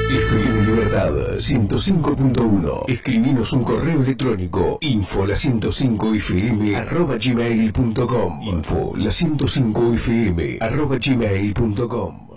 FM Libertad 105.1. Escribinos un correo electrónico info105fm@gmail.com. info105fm@gmail.com.